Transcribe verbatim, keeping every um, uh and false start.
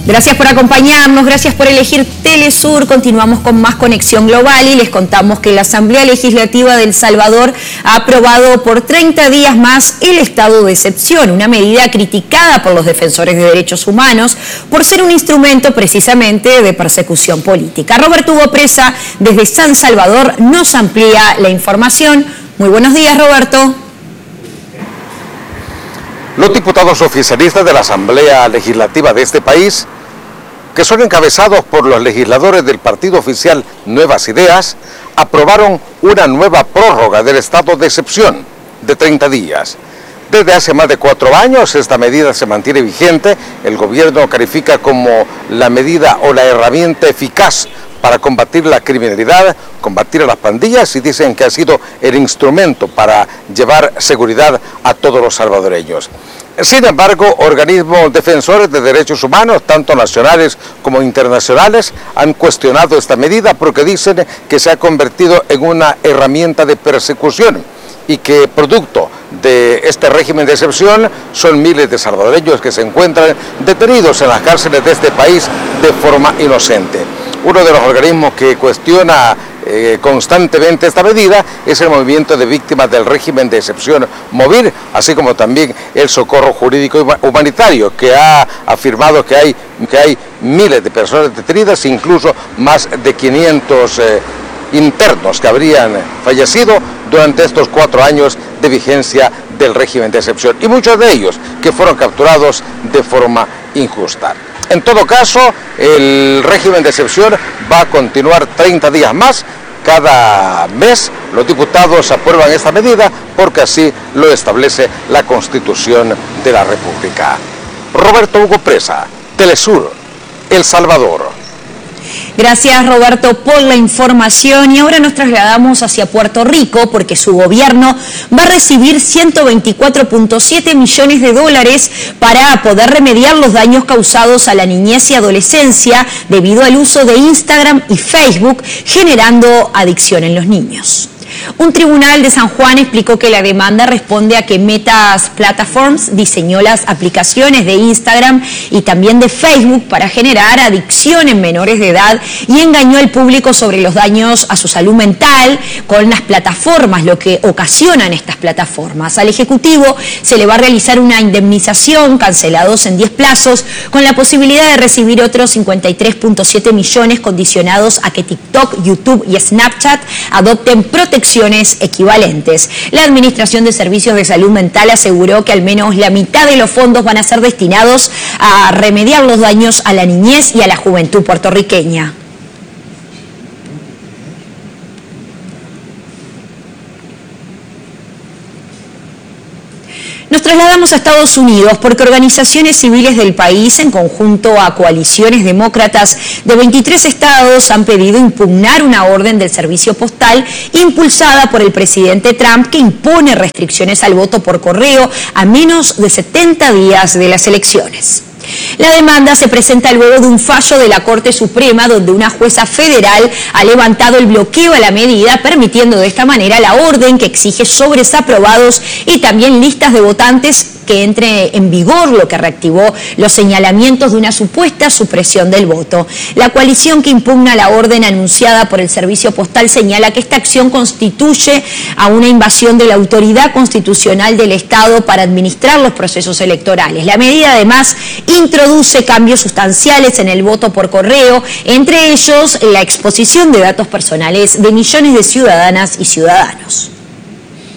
Gracias por acompañarnos, gracias por elegir Telesur. Continuamos con más Conexión Global y les contamos que la Asamblea Legislativa de El Salvador ha aprobado por treinta días más el estado de excepción, una medida criticada por los defensores de derechos humanos por ser un instrumento precisamente de persecución política. Roberto Hugo Presa, desde San Salvador, nos amplía la información. Muy buenos días, Roberto. Los diputados oficialistas de la Asamblea Legislativa de este país, que son encabezados por los legisladores del partido oficial Nuevas Ideas, aprobaron una nueva prórroga del estado de excepción de treinta días. Desde hace más de cuatro años esta medida se mantiene vigente. El gobierno califica como la medida o la herramienta eficaz para combatir la criminalidad, combatir a las pandillas, y dicen que ha sido el instrumento para llevar seguridad a todos los salvadoreños. Sin embargo, organismos defensores de derechos humanos, tanto nacionales como internacionales, han cuestionado esta medida porque dicen que se ha convertido en una herramienta de persecución y que producto de este régimen de excepción son miles de salvadoreños que se encuentran detenidos en las cárceles de este país de forma inocente. Uno de los organismos que cuestiona eh, constantemente esta medida es el Movimiento de Víctimas del Régimen de Excepción MOVIR, así como también el Socorro Jurídico Humanitario, que ha afirmado que hay, que hay miles de personas detenidas, incluso más de quinientos eh, internos que habrían fallecido durante estos cuatro años de vigencia del régimen de excepción, y muchos de ellos que fueron capturados de forma injusta. En todo caso, el régimen de excepción va a continuar treinta días más. Cada mes los diputados aprueban esta medida porque así lo establece la Constitución de la República. Roberto Hugo Presa, Telesur, El Salvador. Gracias, Roberto, por la información. Y ahora nos trasladamos hacia Puerto Rico porque su gobierno va a recibir ciento veinticuatro punto siete millones de dólares para poder remediar los daños causados a la niñez y adolescencia debido al uso de Instagram y Facebook, generando adicción en los niños. Un tribunal de San Juan explicó que la demanda responde a que Meta Platforms diseñó las aplicaciones de Instagram y también de Facebook para generar adicción en menores de edad y engañó al público sobre los daños a su salud mental con las plataformas, lo que ocasionan estas plataformas. Al Ejecutivo se le va a realizar una indemnización, cancelados en diez plazos, con la posibilidad de recibir otros cincuenta y tres punto siete millones condicionados a que TikTok, YouTube y Snapchat adopten protección equivalentes. La Administración de Servicios de Salud Mental aseguró que al menos la mitad de los fondos van a ser destinados a remediar los daños a la niñez y a la juventud puertorriqueña. Nos trasladamos a Estados Unidos porque organizaciones civiles del país, en conjunto a coaliciones demócratas de veintitrés estados, han pedido impugnar una orden del servicio postal impulsada por el presidente Trump que impone restricciones al voto por correo a menos de setenta días de las elecciones. La demanda se presenta luego de un fallo de la Corte Suprema donde una jueza federal ha levantado el bloqueo a la medida, permitiendo de esta manera la orden que exige sobres aprobados y también listas de votantes que entre en vigor, lo que reactivó los señalamientos de una supuesta supresión del voto. La coalición que impugna la orden anunciada por el Servicio Postal señala que esta acción constituye a una invasión de la autoridad constitucional del Estado para administrar los procesos electorales. La medida además introduce cambios sustanciales en el voto por correo, entre ellos la exposición de datos personales de millones de ciudadanas y ciudadanos.